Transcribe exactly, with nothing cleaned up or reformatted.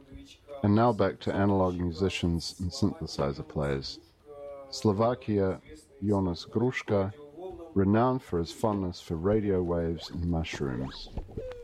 And now back to analog musicians and synthesizer players. Slovakia, Jonas Gruška, renowned for his fondness for radio waves and mushrooms.